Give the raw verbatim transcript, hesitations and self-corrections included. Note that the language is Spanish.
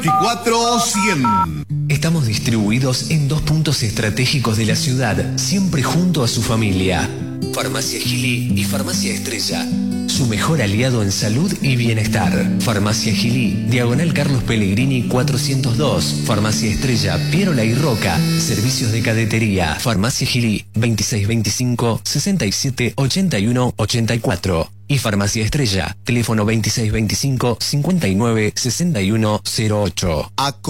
veinticuatro cien. Estamos distribuidos en dos puntos estratégicos de la ciudad, siempre junto a su familia. Farmacia Gili y Farmacia Estrella, su mejor aliado en salud y bienestar. Farmacia Gili, Diagonal Carlos Pellegrini cuatrocientos dos. Farmacia Estrella, Pierola y Roca. Servicios de cadetería. Farmacia Gili, veintiséis veinticinco, sesenta y siete, ochenta y uno, ochenta y cuatro. Y Farmacia Estrella, teléfono veintiséis veinticinco, cincuenta y nueve, sesenta y uno, cero ocho.